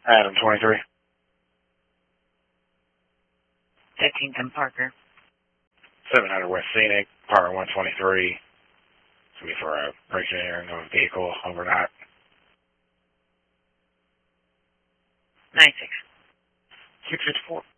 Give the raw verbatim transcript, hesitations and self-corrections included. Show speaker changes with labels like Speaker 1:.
Speaker 1: Adam twenty-three.
Speaker 2: Fifteen ten Parker.
Speaker 1: seven hundred West Scenic, apartment one twenty-three. It's going to be for a break-in of a vehicle overnight.
Speaker 2: Nine six.
Speaker 1: six fifty-four.